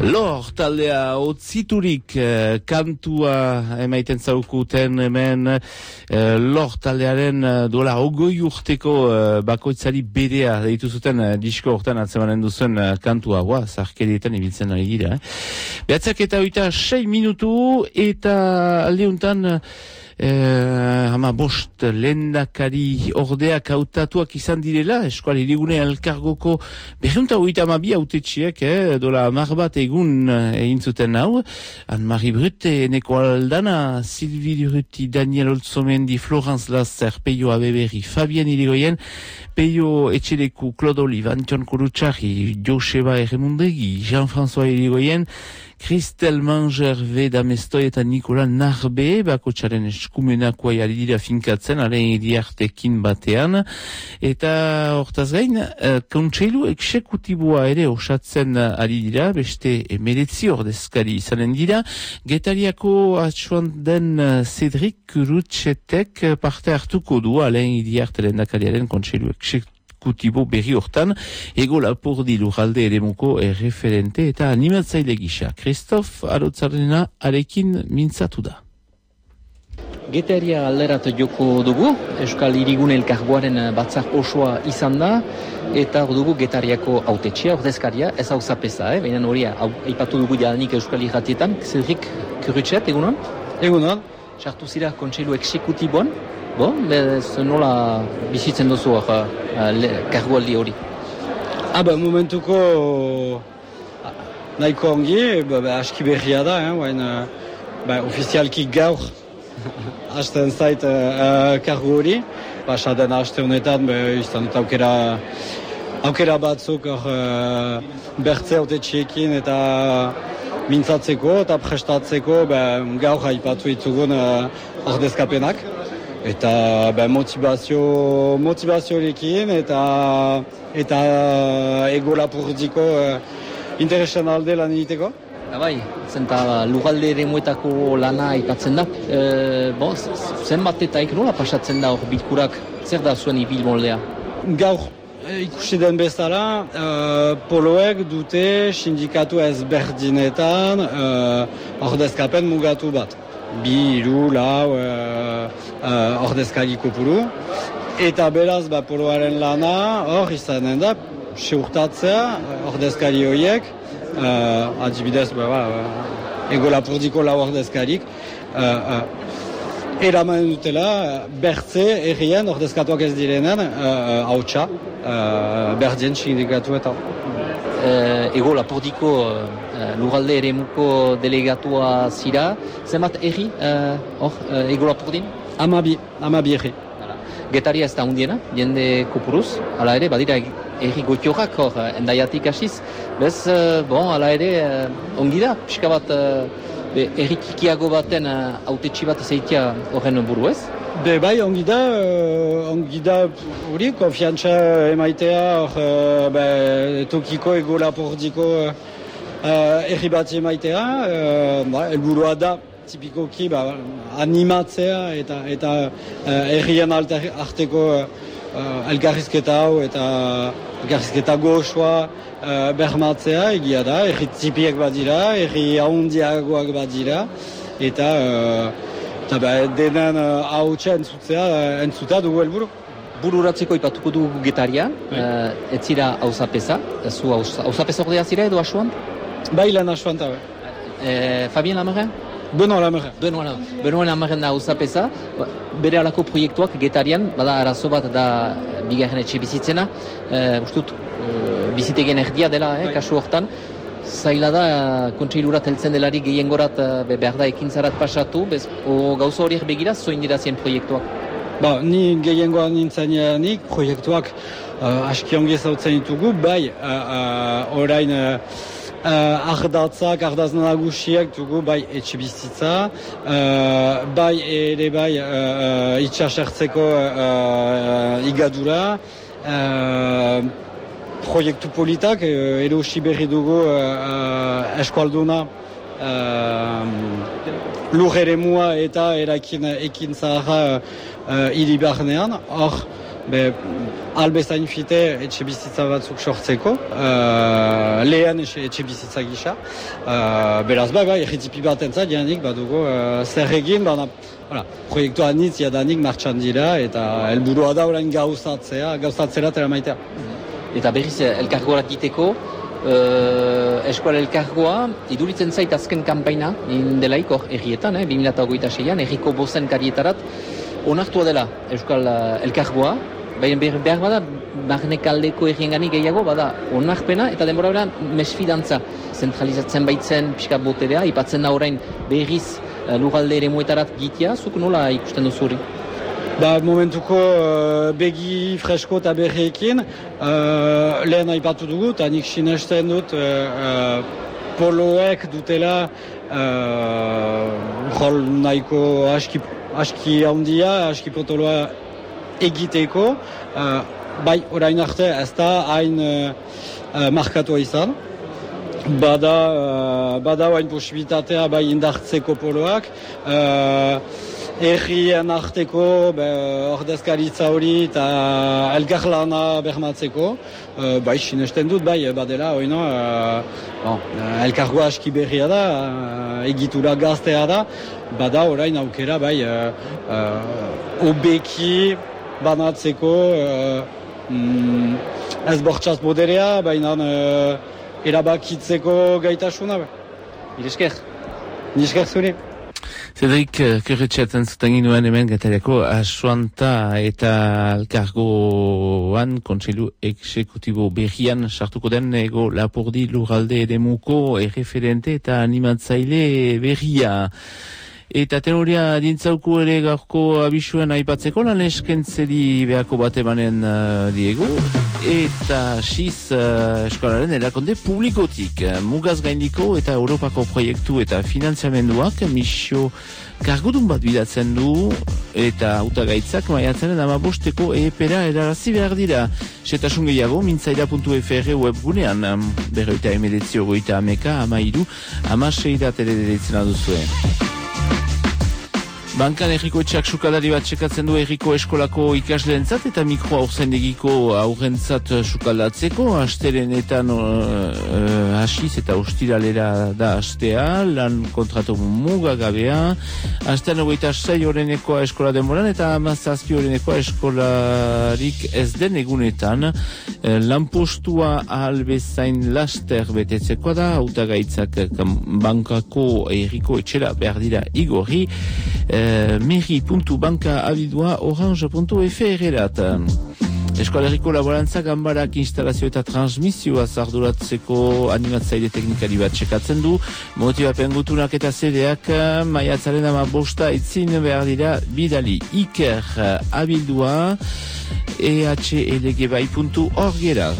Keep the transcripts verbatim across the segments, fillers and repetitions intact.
Lor taldea otziturik eh, kantua emaiten zaukuten hemen eh, Lor taldearen eh, duela ogoi urteko eh, bakoitzari bedea deitu zuten eh, disko hortan atzemanen duzen eh, kantua, hoa, zarkedietan ibiltzen ari dira. Eh. Behatzak eta oita sei minutu eta aldeuntan Eh, ama bost lehendakari ordeak hautatuak izan direla, Eskual Hirigune Elkargoko berriunta hogeita hamabi hautetxiek, eh, dola hamar bat egun egin zuten hau. Anne-Marie Brute, Eneko Aldana, Sylvie Duruti, Daniel Olzomendi, Florence Lasser, Peio Abeberri, Fabien Irigoyen, Peio Etxeleku, Claude Olive, Antion Korutxarri, Joseba Erremundegi, Jean-François Irigoyen, Christel Mangerve Damestoy eta Nikola Narbe, bakotxaren eskumenakoa ari dira finkatzen, alen iriartekin batean, eta hortaz gain, uh, kontseilu eksekutiboa ere osatzen ari dira, beste emeretzi ordezkari izanen dira, Getariako atxuan den uh, Cedric Kurutxetek parte hartuko du, alen iriartelen dakariaren kontseilu eksekutiboa. Kutibo berri hortan, Ego Lapurdi Lurralde eremuko erreferente eta animatzaile gisa. Christophe Arotzarena arekin mintzatu da. Getaria alderat joko dugu, Euskal Hirigune Elkargoaren batzar osoa izan da, eta dugu Getariako hautetxea, ordezkaria, ez hau zapesa, eh? Baina hori aipatu dugu jadanik Euskal Irratietan, Cedric Kurutxet, egunon? Egunon. Sartu zira kontseilu eksekutiboan, bo, bez nola bizitzen duzu uh, kargualdi hori? Ah, ba, momentuko nahiko ongi, ba, ba, aski berria da, eh, baina ba, ofizialki gaur hasten zait uh, kargu hori. Ba, saden haste honetan, ba, izan dut aukera, aukera batzuk uh, bertze hautetxeekin eta mintzatzeko eta prestatzeko, ba, gaur haipatu ditugun uh, ordezkapenak. Eta ba, motivazio, motivaziorekin eta eta Ego Lapurdiko uh, interesan alde lan egiteko. Bai, zenta lugalde eremuetako lana aipatzen da. E, bo, zenbat eta nola pasatzen da hor bilkurak, zer da zuen ibil moldea? Gaur ikusi den bezala, uh, poloek dute sindikatu ezberdinetan uh, ordezkapen mugatu bat. Bi, hiru, lau, uh, uh, ordezkari kopuru. Eta beraz, ba, poloaren lana, hor izanen da, seurtatzea ordezkari horiek, uh, adibidez, ba, ba, Ego Lapurdiko lau ordezkarik, uh, uh, eraman dutela, bertze errien ordezkatuak ez direnen, hautsa, uh, uh, berdien sindikatuetan. Uh, Ego Lapurdiko uh, lurralde eremuko delegatua zira. Zenbat erri hor uh, uh, Ego Lapurdin? Amabi, amabi erri. Getaria ez da hundiena, jende kopuruz, hala ere, badira erri gotiorak hor, uh, endaiatik hasiz. Bez, uh, bon, hala ere, uh, ongi da, pixka bat uh, erri kikiago baten hautetxi uh, bat izaitia horren buru ez? Be, bai, ongi da, uh, ongi da hori, konfiantza emaitea hor, uh, be, tokiko Ego Lapurdiko uh, erri bat emaitea, uh, ba, elburua da, tipikoki, ba, animatzea eta eta uh, errien arteko uh, elgarrizketa hau eta elgarrizketa goxoa uh, bermatzea, egia da, erri tipiek bat dira, erri ahondiagoak bat dira, eta uh, eta ba, denen hautsa uh, entzutzea, uh, entzuta dugu helburu. Bururatzeko ipatuko dugu Getaria, uh, ez zira hauzapeza, zu hauzapeza ordea zira edo asuan? Bai, lan asuan eta bai. Uh, Fabien Lamarren? Benoa Lamarren. Benoa Lamarren da hauzapeza, bere alako proiektuak Getarian, bada arazo bat da bigarren etxe bizitzena, uh, ustut uh, bizitegien erdia dela, eh, kasu hortan. Zaila da, kontseilurat heltzen delarik gehiengorat behar da ekintzarat pasatu, bez, o gauza horiek begira, zoin dira zien proiektuak? Ba, ni gehiengoan nintzen nik, proiektuak uh, aski ongi zautzen ditugu, bai, uh, uh, orain uh, uh, ardatzak, ardaz nagusiak dugu, bai, etxe bizitza, uh, bai, ere bai, uh, uh, itxasertzeko uh, uh, igadura, uh, proiektu politak, uh, erosi berri dugu uh, uh, eskualduna uh, lur eremua eta erakin ekin zaharra uh, hiri barnean. Hor, be, albezain fite etxe bizitza batzuk sortzeko, uh, lehen etxe, etxe bizitza gisa. Uh, beraz, bai, bai, erritipi bat entzat, janik, badugu, uh, zer egin, bana, voilà, proiektua nitz jadanik martxan dira, eta helburua da orain gauzatzea, gauzatzera tera maitea. Eta berriz, elkargoa diteko, Uh, eskual elkargoa, iduritzen zait azken kanpaina, indelaik hor errietan, eh, bi mila hogeita seian, erriko bozen karietarat, onartua dela Euskal elkargoa, baina behar bada, barnekaldeko erriengani gehiago, bada onarpena, eta denbora beran mesfidantza zentralizatzen baitzen pixka boterea, ipatzen da orain berriz uh, lugalde ere muetarat gitia, zuk nola ikusten duzu hori? Ba, momentuko uh, begi fresko eta berriekin, uh, lehen aipatu dugu, eta nik sinesten dut uh, uh, poloek dutela uh, rol nahiko aski, aski handia, aski potoloa egiteko, uh, bai orain arte ez da hain uh, uh, markatua izan. Bada, uh, bada hain posibilitatea bai indartzeko poloak, uh, errien arteko ordezkaritza hori eta elkarlana bermatzeko, uh, bai sinesten dut, bai badela, oino, uh, bon, uh, elkargoa aski berria da, uh, egitura gaztea da, bada orain aukera, bai, uh, uh, obeki banatzeko, uh, mm, ez bortxaz boderea, baina uh, erabakitzeko gaitasuna. Iresker? Nisker zuri. Zedrik, kerretxeatzen zuten ginuen hemen Getariako Asuanta eta elkargoan kontseilu exekutibo berrian sartuko den ego Lapurdi Lurralde eremuko erreferente eta animatzaile berria. Eta teoria dintzauku ere gaurko abisuen aipatzeko lan eskentzeri behako bat emanen uh, diegu. Eta siz uh, eskolaren erakonde publikotik. Mugaz gaindiko eta Europako proiektu eta finanziamenduak misio kargudun bat bidatzen du eta hautagaitzak maiatzaren amabosteko epera erarazi behar dira. Setasun gehiago, mintzaira puntu f r webgunean, berroita emedetzio goita ameka, amairu, amaseirat ere deitzen aduzue. Bankan erriko etxak sukadari bat txekatzen du erriko eskolako ikasleentzat eta mikro aurzaindegiko aurrentzat sukaldatzeko. Astelenetan uh, hasiz eta ostiralera da astea, lan kontratu mugagabea. Astean hogeita sei horrenekoa eskola denboran eta hamazazpi horrenekoa eskolarik ez den egunetan. Uh, lanpostua ahal bezain laster betetzekoa da, hautagaitzak bankako erriko etxera behar dira igorri. Uh, meri puntu banka abidua orange puntu f r erat. Eskolariko laborantza gambarak instalazio eta transmisioa zarduratzeko animatzaile teknikari bat txekatzen du. Motibapen gutunak eta zedeak maiatzaren ama bosta itzin behar dira bidali. Iker abildua e h l g bai puntu orgera.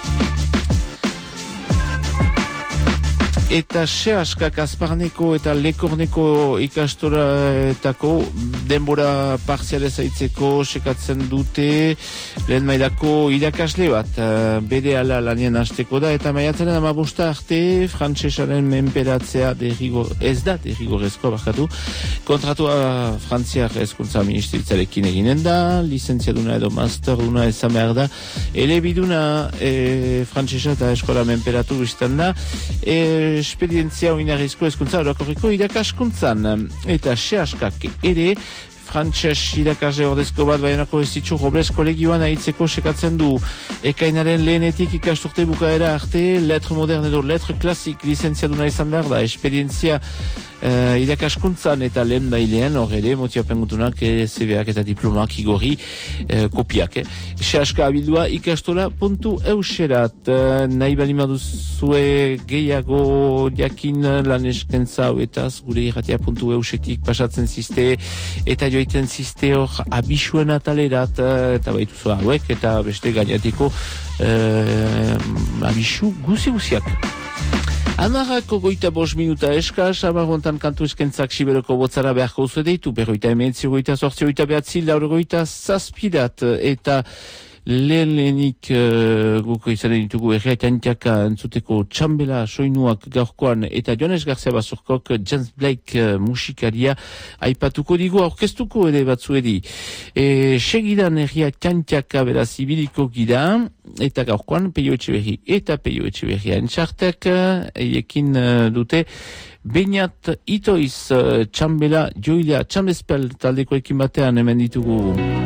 Eta sehaskak azparneko eta lekorneko ikastoratako denbora partzialez aitzeko sekatzen dute lehen mailako irakasle bat. Bere ala lanien hasteko da eta maiatzaren amabosta arte frantsesaren menperatzea derrigor, ez da derrigorezko bakatu. Kontratua frantziar hezkuntza ministeritzarekin eginen da, lizentziaduna edo masterduna ezan behar da, elebiduna e, frantsesa eta eskola menperatu biztan da, e, esperientzia oinarrizko hezkuntza orokorreko irakaskuntzan eta sehaskak ere frantses irakasle ordezko bat Baionako Ezitxu Robles kolegioan aitzeko sekatzen du. Ekainaren lehenetik ikasturte bukaera arte letre moderne edo letre klasik lizentziaduna izan behar da, esperientzia uh, irakaskuntzan eta lehen dailean hor ere motiapen gutunak e, C B ak eta diplomak igorri uh, kopiak. Eh. Sehaska abildua ikastola puntu euserat uh, nahi balima duzue gehiago jakin lan eskentza hauetaz gure irratia puntu eusetik pasatzen ziste eta joiten ziste hor abisuen atalerat eta baituzu hauek eta beste gainatiko uh, abisu guzi-guziak. Amarrako goita bos minuta eskaz, amarrontan kantu eskentzak siberoko botzara beharko uzu deitu, berroita emeetzi goita sortzi goita behatzi, lauro goita zazpidat, eta lehen lehenik uh, guko izanen ditugu erria txantxaka entzuteko txambela soinuak gaurkoan eta Jones Garcia Basurkok James Blake uh, musikaria aipatuko digu aurkeztuko ere batzuedi. E, segidan erria txantxaka beraz ibiliko gira eta gaurkoan Peio Etxeberri eta Peio Etxeberria entxartek eiekin uh, dute Beñat itoiz uh, txambela joilea txambezpel taldekoekin batean hemen ditugu.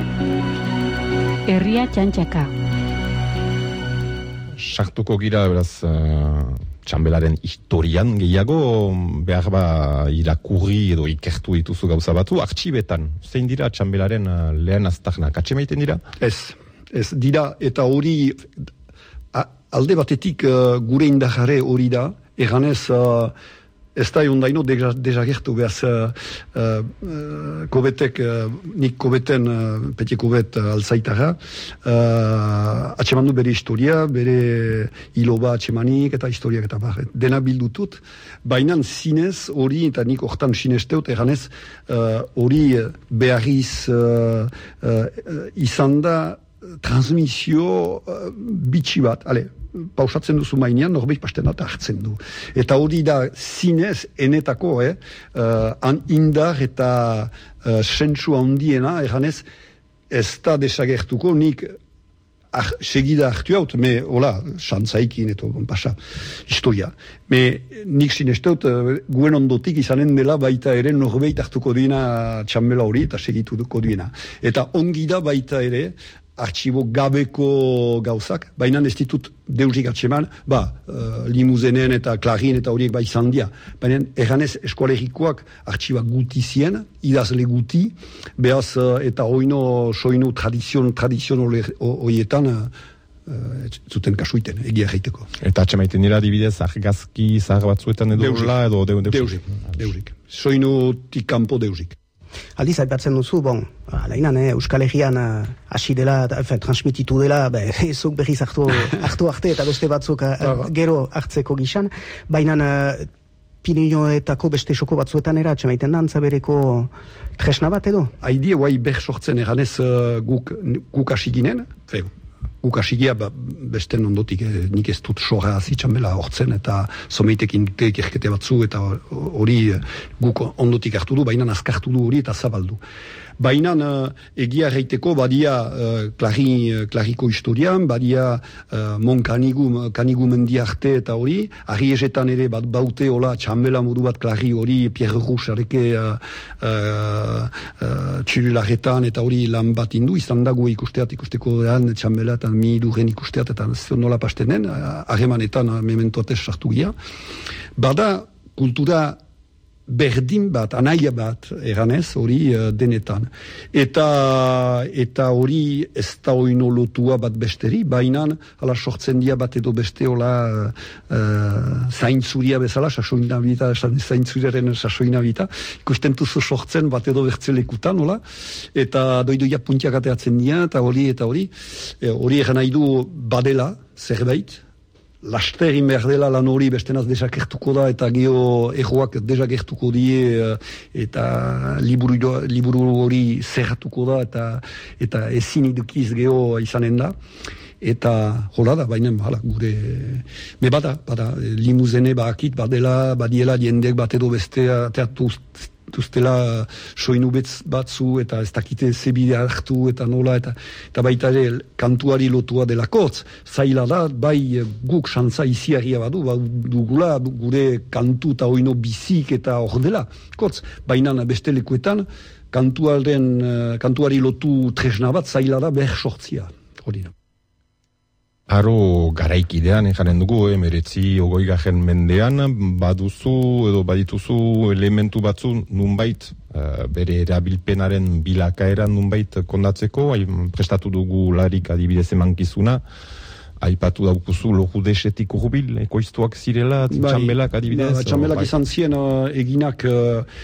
Herria txantxaka. Sartuko gira, beraz, uh, txambelaren historian gehiago, behar ba irakurri edo ikertu dituzu gauza batu, artxibetan, zein dira txambelaren uh, lehen aztarnak, atxe maiten dira? Ez, ez dira, eta hori, a, alde batetik uh, gure indahare hori da, eganez, uh, ez da ondaino dezagertu behaz uh, uh, kobetek, uh, nik kobeten, uh, peti kobet uh, alzaitara, uh, atxemandu bere historia, bere iloba atxemanik eta historiak eta bar. Dena bildutut, baina zinez hori, eta nik hortan sinesteut, eganez hori uh, beharriz uh, uh, izan da transmisio uh, bitxi bat, ale, pausatzen duzu mainean, norbeit pastenat hartzen du. Eta hori da zinez, enetako, eh, uh, indar eta uh, sentsu handiena, eganez, ez da desagertuko, nik ah, segida hartu haut, me, hola, xantzaikin, eto, pasa, historia. Me, nik sinesteut, uh, guen ondotik izanen dela baita ere norbeit hartuko duena txambela hori, eta segituko duena. Eta ongi da baita ere, artxibo gabeko gauzak, baina ez ditut deusik atxeman, ba, uh, limuzenen eta klarin eta horiek bai izan dia. Baina erganez eskolegikoak artxibak guti zien, idazle guti, behaz uh, eta oino, soino tradizion, tradizion horietan uh, zuten kasuiten, egia jaiteko. Eta atxemaiten dira dibidez argazki zahar batzuetan edo urla edo deusik? Deusik, deusik. Soinotik kanpo deusik. Aldiz, aipatzen duzu, bon, lainan, eh, Euskal Herrian hasi uh, dela, fe, transmititu dela, be, ezuk berriz hartu, hartu arte eta beste batzuk uh, gero hartzeko gizan, baina uh, Pirinioetako beste soko batzuetan era, txemaiten da, antzabereko tresna bat edo? Haidi, guai ber sortzen eganez uh, guk, guk hasi ginen, fe, guk hasigia ba, besten ondotik, eh, nik ez dut sorra azitxan bela hortzen eta zomeitekin ikerkete batzu eta hori guk ondotik hartu du, baina azkartu du hori eta zabaldu. Baina uh, egia reiteko badia uh, klari, uh, klariko historian, badia uh, mon kanigu, kanigu mendi arte eta hori, argi esetan ere bat baute hola txambela modu bat klari hori Pierre Rouge areke uh, uh, uh, txurilaretan eta hori lan bat indu, izan dago ikusteat ikusteko dean txambela eta mi duren ikusteat eta nola pastenen, harremanetan uh, mementoatez sartu gira. Bada kultura berdin bat, anaia bat, eranez, hori uh, denetan. Eta eta hori ez da oino lotua bat besteri, baina ala sortzen dia bat edo beste hola uh, zaintzuria bezala, sasoina bita, zaintzuriaren sasoina bita, ikusten duzu sortzen bat edo bertzelekutan, hola, eta doidoia puntiak ateatzen dia, eta hori, eta hori, e, hori eran nahi du badela, zerbait, laster egin behar dela lan hori bestenaz desakertuko da eta geho erroak desakertuko die eta liburu, liburu hori zerratuko da eta, eta ezin idukiz geho izanen da. Eta hola da, baina hala, gure me bada, bada limuzene bakit badela, badiela jendek bat edo bestea teatu tuztela soinu batzu eta ez dakite zebide hartu eta nola eta, eta baita ere kantuari lotua dela kotz, zaila da bai guk xantza iziaria badu dugula gure kantu eta oino bizik eta hor dela kotz, baina beste lekuetan kantuaren, kantuari lotu tresna bat zaila da behar sortzia hori da. Aro garaikidean, jaren dugu, emeretzi ogoi gajen mendean, baduzu edo badituzu elementu batzu nunbait, uh, bere erabilpenaren bilakaeran nunbait kondatzeko, hai, prestatu dugu larik adibidez emankizuna, aipatu daukuzu logu desetik urbil, ekoiztuak zirela, bai, txambelak adibidez? Ba, txambelak bai. Izan zien uh, eginak uh,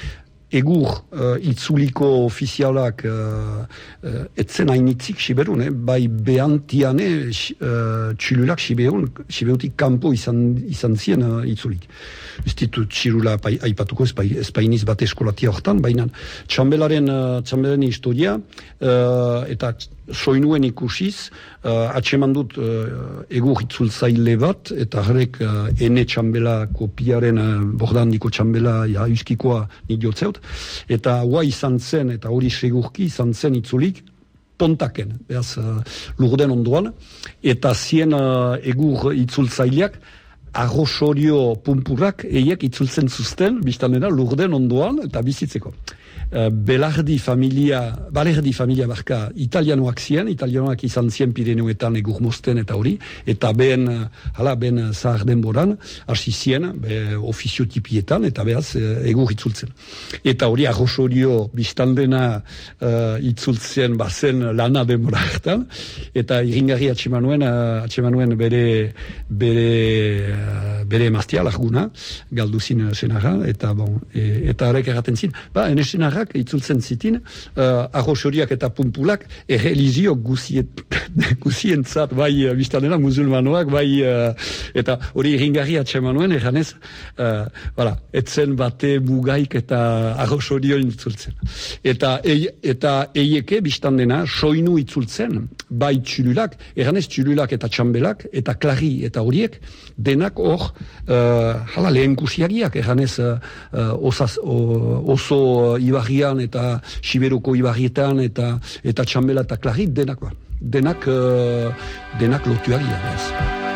egur uh, itzuliko ofizialak uh, uh, etzen hainitzik Siberun, eh? bai behantiane uh, txilulak Siberun, Siberutik kanpo izan, izan zien uh, itzulik. Ez ditut txilula aipatuko ez painiz bat eskolatia hortan, baina txambelaren, uh, txambelaren historia uh, eta soinuen ikusiz, uh, atseman dut uh, egur itzultzaile bat, eta harrek uh, ene txambela kopiaren, uh, bordandiko txambela ja, euskikoa nik jotzeut, eta hua izan zen, eta hori segurki izan zen itzulik, pontaken, behaz uh, lurden ondoan, eta zien uh, egur itzultzaileak, arrosorio pumpurak eiek itzultzen zuzten, biztanera lurden ondoan, eta bizitzeko. Uh, Belardi familia, Balerdi familia barka italianoak zien, italianoak izan zien Pireneoetan egur mosten eta hori, eta ben, hala, ben zahar denboran, hasi zien, be, ofizio tipietan, eta behaz egur itzultzen. Eta hori arrosorio biztandena uh, itzultzen bazen lana denbora hartan, eta iringarri atsemanuen, uh, atsemanuen bere, bere, uh, bere emaztia, larguna, galduzin senara, eta bon, e, eta harek erraten zin, ba, ene senara itzultzen zitin, uh, arrosoriak eta pumpulak errelizio guziet, guzientzat, bai uh, biztanena musulmanoak, bai uh, eta hori iringarri atsemanuen, erranez, uh, voilà, etzen bate mugaik eta arrosorio itzultzen. Eta, e, eta eieke biztandena soinu itzultzen, bai txululak, erranez txululak eta txambelak, eta klari eta horiek, denak hor, uh, hala lehen kusiagiak, erranez uh, osaz, o, oso uh, ibarrian eta Siberuko ibarrietan eta eta txambela eta klari denak, denak, uh, denak lotuagia.